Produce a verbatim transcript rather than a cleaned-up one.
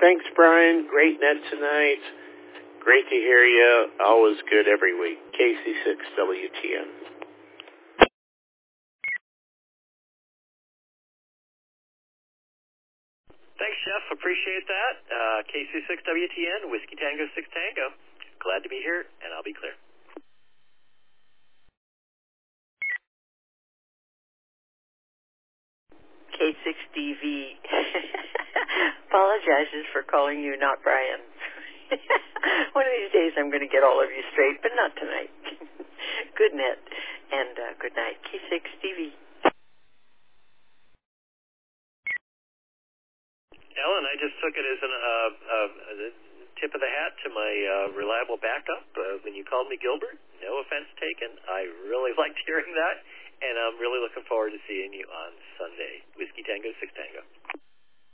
Thanks, Brian. Great net tonight. Great to hear you. Always good every week. K C six W T N. Thanks, Jeff. Appreciate that. Uh, K C six W T N, Whiskey Tango six Tango. Glad to be here, and I'll be clear. K six D V apologizes for calling you not Brian. One of these days I'm going to get all of you straight, but not tonight. Good net, and uh, good night. K six D V. Ellen, I just took it as an, uh, uh, a tip of the hat to my uh, reliable backup. Uh, when you called me Gilbert, no offense taken. I really liked hearing that, and I'm really looking forward to seeing you on Sunday. Whiskey Tango, six Tango.